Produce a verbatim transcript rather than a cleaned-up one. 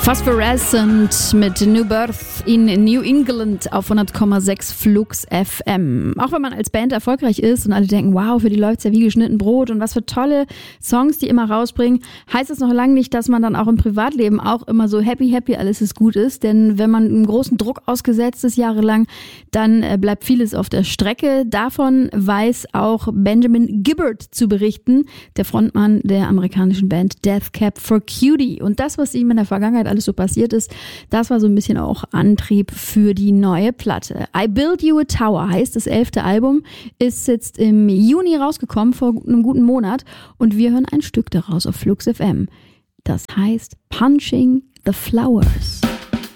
Phosphorescent mit New Birth in New England auf hundert Komma sechs Flux F M. Auch wenn man als Band erfolgreich ist und alle denken, wow, für die läuft's ja wie geschnitten Brot und was für tolle Songs die immer rausbringen, heißt es noch lange nicht, dass man dann auch im Privatleben auch immer so happy, happy alles ist gut ist. Denn wenn man einem großen Druck ausgesetzt ist jahrelang, dann bleibt vieles auf der Strecke. Davon weiß auch Benjamin Gibbard zu berichten, der Frontmann der amerikanischen Band Death Cab for Cutie. Und das, was ihm in der Vergangenheit alles so passiert ist, das war so ein bisschen auch Antrieb für die neue Platte. I Build You a Tower heißt das elfte Album, ist jetzt im Juni rausgekommen, vor einem guten Monat, und wir hören ein Stück daraus auf Flux F M. Das heißt Punching the Flowers.